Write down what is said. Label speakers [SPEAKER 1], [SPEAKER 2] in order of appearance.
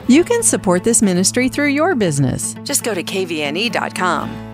[SPEAKER 1] You can support this ministry through your business. Just go to kvne.com.